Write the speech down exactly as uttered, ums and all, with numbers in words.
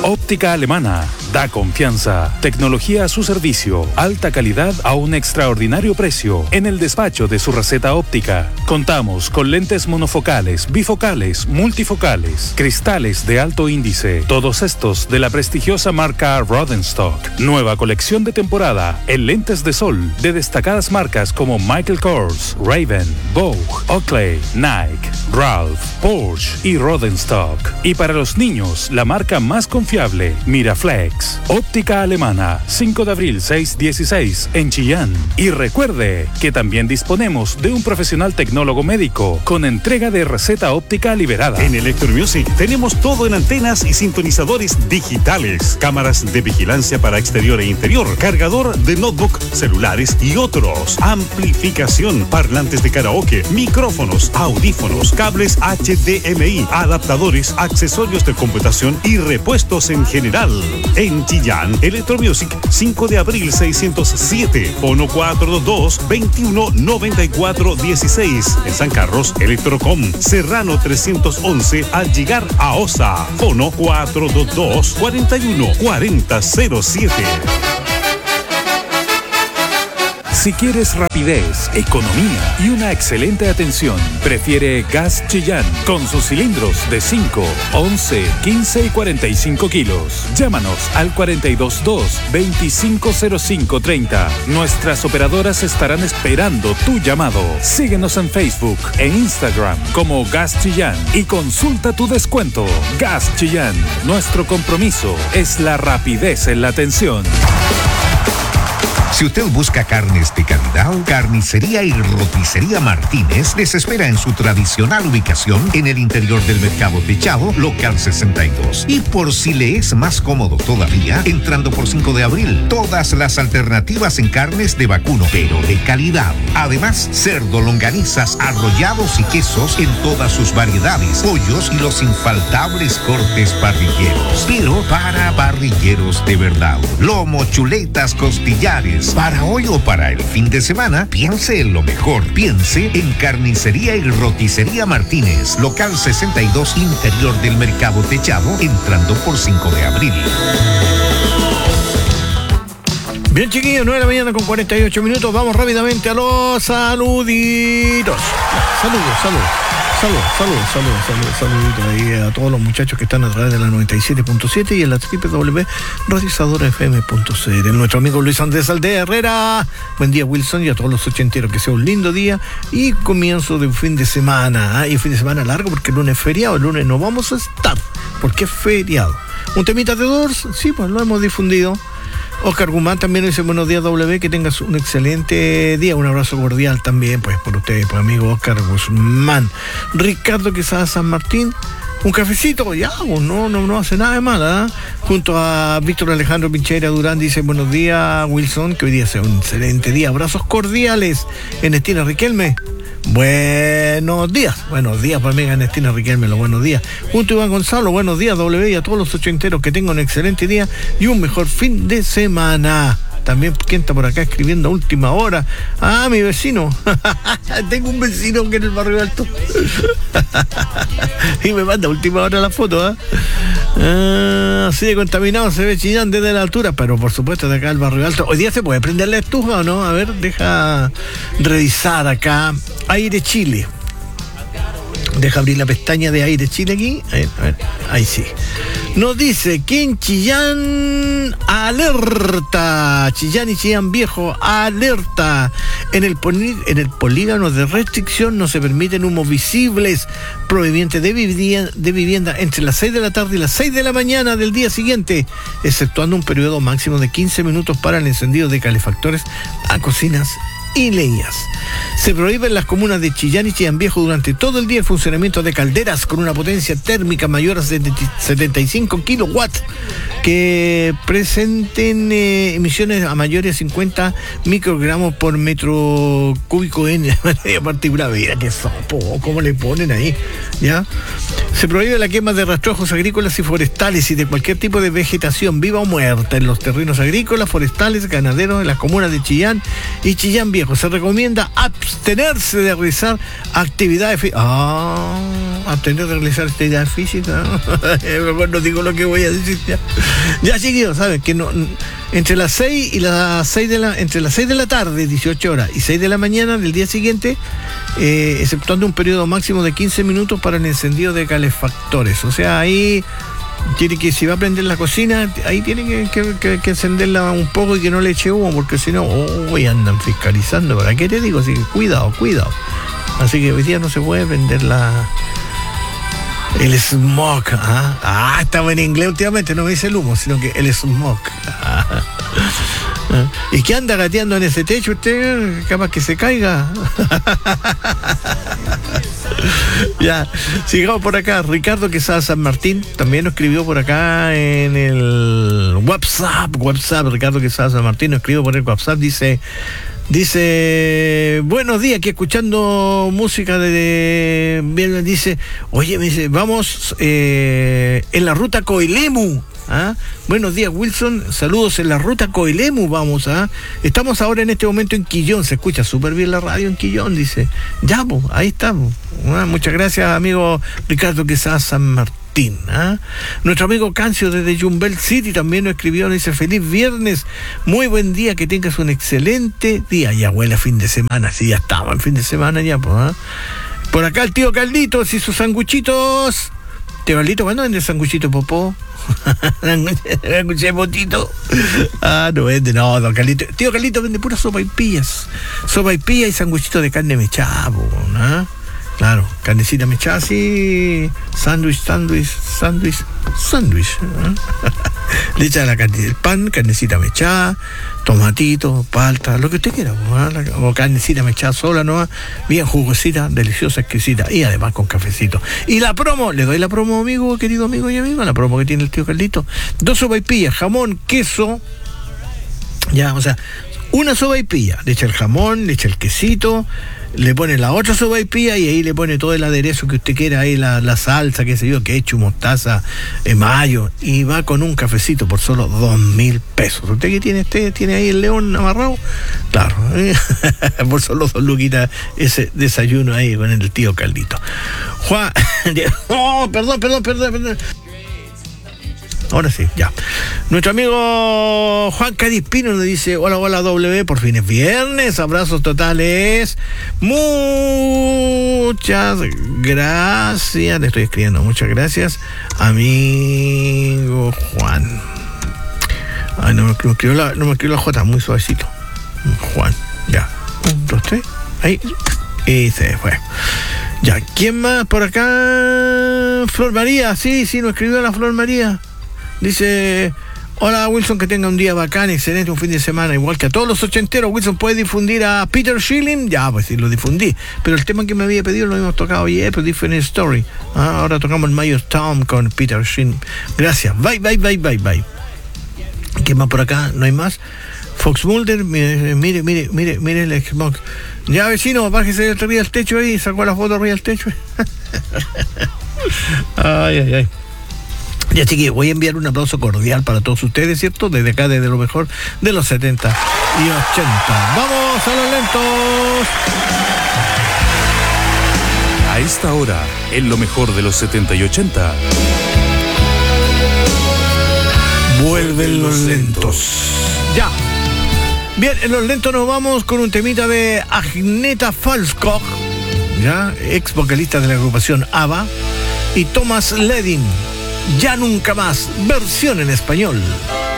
Óptica Alemana. Da confianza. Tecnología a su servicio. Alta calidad a un extraordinario precio. En el despacho de su receta óptica. Contamos con lentes monofocales, bifocales, multifocales, cristales de alto índice. Todos estos de la prestigiosa marca Rodenstock. Nueva colección de temporada en lentes de sol de destacadas marcas como Michael Kors, Ray-Ban, Vogue, Oakley, Nike, Ralph, Porsche y Rodenstock. Y para los niños, la marca más confiable, Miraflex. Óptica Alemana, cinco de abril seiscientos dieciséis en Chillán. Y recuerde que también disponemos de un profesional tecnólogo médico con entrega de receta óptica liberada. En Electromusic tenemos todo en antenas y sintonizadores digitales, cámaras de vigilancia para exterior e interior, cargador de notebook, celulares y otros, amplificación, parlantes de karaoke, micrófonos, audífonos, cables H D M I, adaptadores, accesorios de computación y repuestos en general. En Chillán, Electromusic, cinco de abril seiscientos siete, fono cuatro dos dos, veintiuno noventa y cuatro dieciséis. En San Carlos, Electrocom, Serrano trescientos once, al llegar a Osa, fono cuatro dos dos, cuarenta y uno cuarenta cero siete. Si quieres rapidez, economía y una excelente atención, prefiere Gas Chillán con sus cilindros de cinco, once, quince y cuarenta y cinco kilos. Llámanos al cuatro dos dos, veinticinco cero cinco treinta. Nuestras operadoras estarán esperando tu llamado. Síguenos en Facebook e Instagram como Gas Chillán y consulta tu descuento. Gas Chillán, nuestro compromiso es la rapidez en la atención. Si usted busca carnes de calidad, Carnicería y Roticería Martínez les espera en su tradicional ubicación en el interior del Mercado Techado, local sesenta y dos. Y por si le es más cómodo todavía, entrando por cinco de abril, todas las alternativas en carnes de vacuno, pero de calidad. Además, cerdo, longanizas, arrollados y quesos en todas sus variedades, pollos y los infaltables cortes parrilleros. Pero para parrilleros de verdad. Lomo, chuletas, costillares. Para hoy o para el fin de semana, piense en lo mejor. Piense en Carnicería y Roticería Martínez, local sesenta y dos, interior del Mercado Techado, entrando por cinco de abril. Bien, chiquillos, nueve de la mañana con cuarenta y ocho minutos. Vamos rápidamente a los saluditos. Saludos, saludos. Saludos, saludos, saludos, saludos, saluditos ahí a todos los muchachos que están a través de la noventa y siete punto siete y en la doble u doble u doble u punto radiozadora f m punto c l. Nuestro amigo Luis Andrés Aldea Herrera. Buen día, Wilson, y a todos los ochenteros. Que sea un lindo día y comienzo de un fin de semana. ¿eh? Y un fin de semana largo porque el lunes es feriado. El lunes no vamos a estar porque es feriado. ¿Un temita de Doors? Sí, pues lo hemos difundido. Oscar Guzmán también dice buenos días W, que tengas un excelente día, un abrazo cordial también pues por ustedes, pues amigo Oscar Guzmán. Ricardo Quesada San Martín, un cafecito, ya, pues, no, no, no hace nada de mal, ¿eh? Junto a Víctor Alejandro Pincheira Durán dice buenos días Wilson, que hoy día sea un excelente día, abrazos cordiales. Ernestina Riquelme, buenos días, buenos días para amiga Ernestina Riquelme, los buenos días. Junto a Iván Gonzalo, buenos días W, y a todos los ochenteros que tengan un excelente día y un mejor fin de semana. También, ¿quién está por acá escribiendo a última hora? Ah, mi vecino. Tengo un vecino que en el barrio alto. Y me manda a última hora la foto, ¿eh? Ah, así de contaminado se ve Chillán desde la altura, pero por supuesto de acá el barrio alto. Hoy día se puede prender la estufa o no. A ver, deja revisar acá. Aire Chile. Deja abrir la pestaña de Aire Chile aquí. A ver, a ver, ahí sí. Nos dice que en Chillán, alerta. Chillán y Chillán Viejo, alerta. En el, poli, en el polígono de restricción no se permiten humos visibles provenientes de vivienda, de vivienda entre las seis de la tarde y las seis de la mañana del día siguiente, exceptuando un periodo máximo de quince minutos para el encendido de calefactores a cocinas y leñas. Se prohíbe en las comunas de Chillán y Chillán Viejo durante todo el día el funcionamiento de calderas con una potencia térmica mayor a setenta y cinco kilowatts que presenten eh, emisiones a mayores a cincuenta microgramos por metro cúbico en materia particular. Mira que sopo, cómo le ponen ahí, ¿ya? Se prohíbe la quema de rastrojos agrícolas y forestales y de cualquier tipo de vegetación viva o muerta en los terrenos agrícolas, forestales, ganaderos en las comunas de Chillán y Chillán Viejo. viejo. Se recomienda abstenerse de realizar actividades físicas. Ah, abstener de realizar actividades físicas. Mejor no digo lo que voy a decir ya. Ya, chiquillos, saben que no, entre las seis y las seis de la, entre las seis de la tarde, dieciocho horas, y seis de la mañana del día siguiente, eh, exceptuando un periodo máximo de quince minutos para el encendido de calefactores. O sea, ahí tiene que, si va a prender la cocina, ahí tiene que, que, que, que encenderla un poco y que no le eche humo, porque si no, oh, andan fiscalizando. ¿Para qué te digo? Así que cuidado, cuidado. Así que hoy día no se puede prender la el smog. ¿Ah? ah, estaba en inglés últimamente, no me dice el humo, sino que el smog. Ah. ¿Y qué anda gateando en ese techo usted? Capaz que se caiga. Ya, sigamos por acá. Ricardo Quesada San Martín también nos escribió por acá en el WhatsApp. WhatsApp, Ricardo Quesada San Martín nos escribió por el WhatsApp. Dice, dice, buenos días, aquí escuchando música de, de dice, oye, me dice, vamos eh, en la ruta Coilemu. ¿Ah? Buenos días, Wilson, saludos en la ruta Coilemu, vamos, ¿ah? Estamos ahora en este momento en Quillón, se escucha súper bien la radio en Quillón, dice, ya, pues, ahí estamos. ¿Ah? Muchas gracias, amigo Ricardo Quesada San Martín. ¿Ah? Nuestro amigo Cancio desde Jumbel City también nos escribió, nos dice, feliz viernes, muy buen día, que tengas un excelente día. Ya huele a fin de semana, sí, ya estamos en fin de semana ya, pues, ¿ah? Por acá el tío Carlitos y sus sanguchitos. Tío Carlito, ¿cuándo vende sanguchito popó? Sanguchito de potito. Ah, no vende, no, don Carlito. Tío Carlito vende puras sopaipillas. Sopaipillas y sanguchito de carne mechada, ¿no? Claro, carnecita mechada, sí. Sándwich, sándwich, sándwich, sándwich. ¿Eh? Le echa la carne del pan, carnecita mechada, tomatito, palta, lo que usted quiera, ¿eh? O carnecita mechada sola, ¿no? Bien jugosita, deliciosa, exquisita, y además con cafecito. Y la promo, le doy la promo, amigo, querido amigo y amigo, la promo que tiene el tío Carlito. Dos sopaipillas, jamón, queso, ya, o sea, una sopaipilla, le echa el jamón, le echa el quesito, le pone la otra sopaipilla y ahí le pone todo el aderezo que usted quiera, ahí la, la salsa, qué sé yo, ketchup, mostaza, eh, mayo, y va con un cafecito por solo dos mil pesos. ¿Usted qué tiene? ¿Usted tiene ahí el león amarrado? Claro, ¿eh? Por solo dos luquitas ese desayuno ahí con el tío Caldito. Juan, oh, perdón, perdón, perdón, perdón. Ahora sí, ya. Nuestro amigo Juan Cadispino nos dice, hola, hola, W, por fin es viernes, abrazos totales. Muchas gracias, le estoy escribiendo, muchas gracias, amigo Juan. Ay, no me, no me escribió la, no me escribió la J, muy suavecito. Juan, ya. Un, dos, tres, ahí. Y se fue. Ya, ¿quién más por acá? Flor María, sí, sí, nos escribió la Flor María. Dice, hola Wilson, que tenga un día bacán, excelente, un fin de semana, igual que a todos los ochenteros. Wilson, ¿puede difundir a Peter Schilling? Ya, pues sí, lo difundí. Pero el tema que me había pedido lo hemos tocado ayer, pero Different Story. Ah, ahora tocamos el Mayor's Town con Peter Schilling. Gracias. Bye, bye, bye, bye, bye. ¿Qué más por acá? ¿No hay más? Fox Mulder, mire, mire, mire, mire, mire el Xbox. Ya, vecino, bájese arriba del techo ahí, sacó la foto arriba del techo. Ay, ay, ay. Ya, chiquillos, voy a enviar un aplauso cordial para todos ustedes, ¿cierto? Desde acá, desde lo mejor de los setenta y ochenta. ¡Vamos a los lentos! A esta hora, en lo mejor de los setenta y ochenta. Vuelven los lentos. Ya. Bien, en los lentos nos vamos con un temita de Agneta Falskog, ya, ex vocalista de la agrupación ABBA, y Thomas Ledin. Ya nunca más, versión en español.